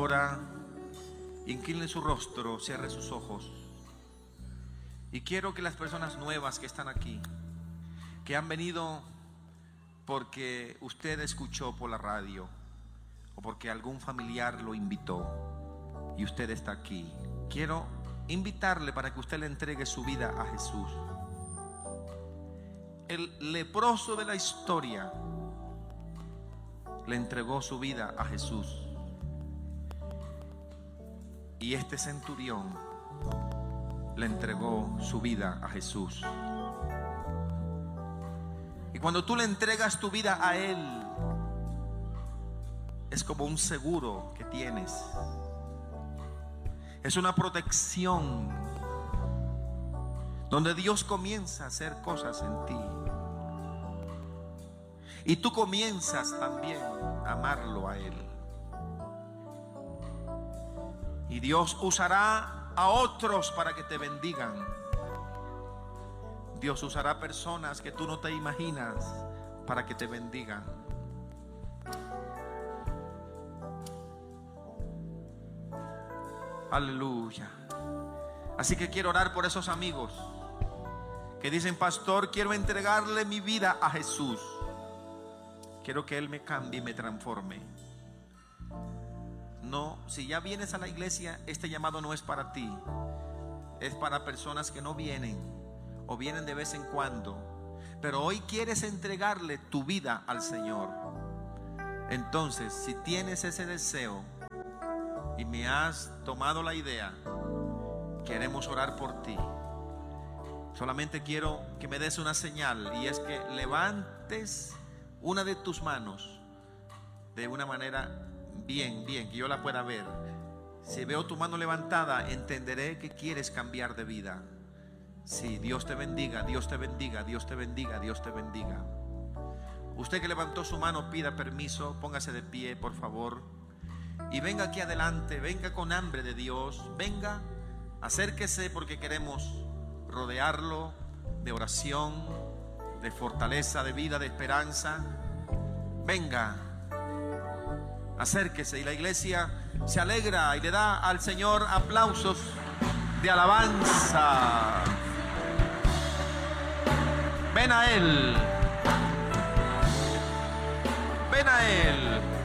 ahora incline su rostro, cierre sus ojos. Y quiero que las personas nuevas que están aquí, que han venido porque usted escuchó por la radio o porque algún familiar lo invitó y usted está aquí, quiero invitarle para que usted le entregue su vida a Jesús. El leproso de la historia le entregó su vida a Jesús. Y este centurión le entregó su vida a Jesús. Y cuando tú le entregas tu vida a Él, es como un seguro que tienes. Es una protección donde Dios comienza a hacer cosas en ti. Y tú comienzas también a amarlo a Él. Y Dios usará a otros para que te bendigan. Dios usará personas que tú no te imaginas para que te bendigan. Aleluya. Así que quiero orar por esos amigos que dicen: pastor, quiero entregarle mi vida a Jesús. Quiero que Él me cambie y me transforme. No, si ya vienes a la iglesia, este llamado no es para ti. Es para personas que no vienen o vienen de vez en cuando, pero hoy quieres entregarle tu vida al Señor. Entonces, si tienes ese deseo y me has tomado la idea, queremos orar por ti. Solamente quiero que me des una señal, y es que levantes una de tus manos de una manera bien, que yo la pueda ver. Si veo tu mano levantada, entenderé que quieres cambiar de vida. Sí, Dios te bendiga, Dios te bendiga, Dios te bendiga, Dios te bendiga. Usted que levantó su mano, pida permiso, póngase de pie, por favor, y venga aquí adelante, venga con hambre de Dios, venga, acérquese, porque queremos rodearlo de oración, de fortaleza, de vida, de esperanza. Venga, acérquese, y la iglesia se alegra y le da al Señor aplausos de alabanza. Ven a Él, ven a Él.